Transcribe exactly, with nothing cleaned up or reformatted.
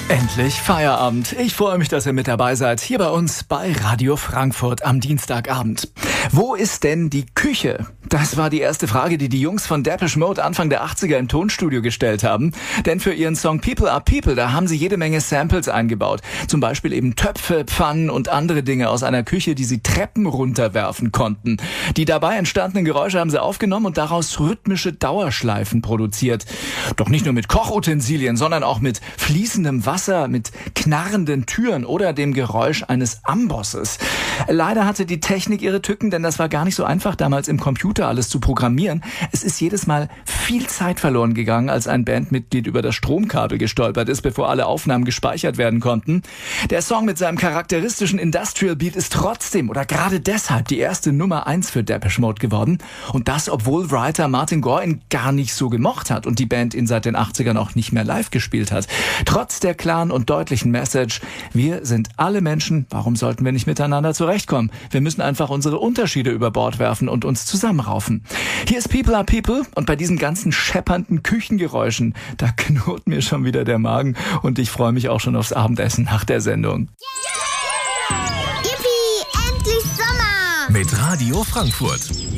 Endlich Feierabend. Ich freue mich, dass ihr mit dabei seid, hier bei uns bei Radio Frankfurt am Dienstagabend. Wo ist denn die Küche? Das war die erste Frage, die die Jungs von Depeche Mode Anfang der achtziger im Tonstudio gestellt haben. Denn für ihren Song People Are People, da haben sie jede Menge Samples eingebaut. Zum Beispiel eben Töpfe, Pfannen und andere Dinge aus einer Küche, die sie Treppen runterwerfen konnten. Die dabei entstandenen Geräusche haben sie aufgenommen und daraus rhythmische Dauerschleifen produziert. Doch nicht nur mit Kochutensilien, sondern auch mit fließendem Wasser, mit knarrenden Türen oder dem Geräusch eines Ambosses. Leider hatte die Technik ihre Tücken, denn das war gar nicht so einfach, damals im Computer alles zu programmieren. Es ist jedes Mal viel Zeit verloren gegangen, als ein Bandmitglied über das Stromkabel gestolpert ist, bevor alle Aufnahmen gespeichert werden konnten. Der Song mit seinem charakteristischen Industrial Beat ist trotzdem oder gerade deshalb die erste Nummer eins für Depeche Mode geworden. Und das, obwohl Writer Martin Gore ihn gar nicht so gemocht hat und die Band ihn seit den achtzigern auch nicht mehr live gespielt hat. Trotz der klaren und deutlichen Message: Wir sind alle Menschen, warum sollten wir nicht miteinander zurechtkommen? Wir müssen einfach unsere Unterschiede über Bord werfen und uns zusammenraufen. Hier ist People Are People und bei diesen ganzen scheppernden Küchengeräuschen, da knurrt mir schon wieder der Magen und ich freue mich auch schon aufs Abendessen nach der Sendung. Yippie, endlich Sommer! Mit Radio Frankfurt.